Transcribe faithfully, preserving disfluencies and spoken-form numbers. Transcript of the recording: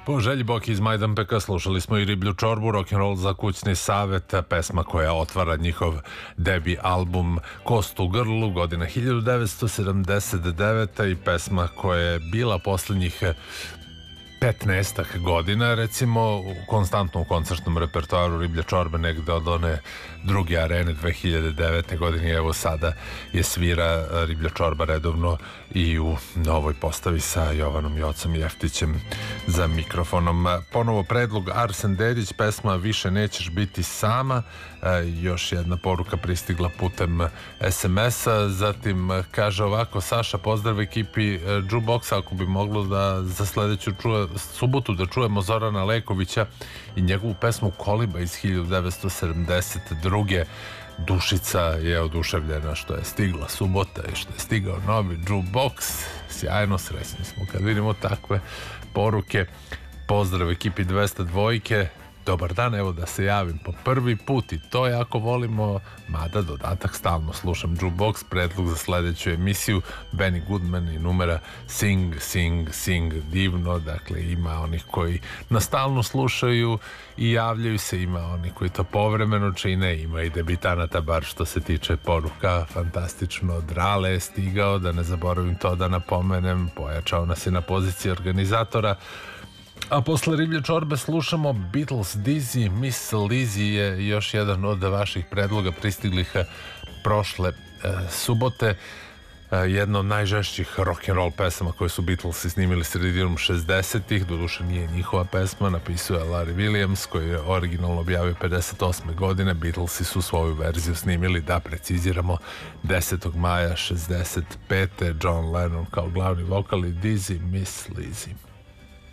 Po želji Boki iz Majdanpeka slušali smo i Riblju čorbu, rock'n'roll za kućni savet, pesma koja otvara njihov debi album Kost u grlu, godina hiljadu devetsto sedamdeset deveta i pesma koja je bila poslednjih petnaestak godina, recimo, konstantno u koncertnom repertoaru Riblje čorbe negde od one druge arene dve hiljade devete godine. Evo sada je svira Riblja čorba redovno i u novoj postavi sa Jovanom Jocom Jeftićem za mikrofonom. Ponovo predlog Arsen Dedić, pesma Više nećeš biti sama. Još jedna poruka pristigla putem es em es-a. Zatim kaže ovako: Saša, pozdrav ekipi Jukeboxa, ako bi moglo da za sledeću čuje, subotu da čujemo Zorana Lekovića i njegovu pesmu Koliba iz hiljadu devetsto sedamdeset druge. Dušica je oduševljena što je stigla subota i što je stigao novi Jukebox. Sjajno, srećni smo kad vidimo takve poruke. Pozdrav ekipi dvesta dvojke. Dobar dan, evo da se javim po prvi put i to jako volimo, mada dodatak stalno slušam Jukebox, predlog za sledeću emisiju Benny Goodman i numera Sing, Sing, Sing, divno. Dakle, ima onih koji nas stalno slušaju i javljaju se, ima oni koji to povremeno čine, ima i debitanata, bar što se tiče poruka. Fantastično, Drale je stigao, da ne zaboravim to da napomenem, pojačao nas je na poziciji organizatora. A posle Riblje čorbe slušamo Beatles, Dizzy, Miss Lizzy je još jedan od vaših predloga pristiglih prošle e, subote. E, jedna od najžešćih rock'n'roll pesama koje su Beatlesi snimili sredinom šezdesetih, doduše nije njihova pesma, napisao je Larry Williams, koji je originalno objavio pedeset osme godine. Beatlesi su svoju verziju snimili, da preciziramo, desetog maja šezdeset pete. John Lennon kao glavni vokal i Dizzy, Miss Lizzy.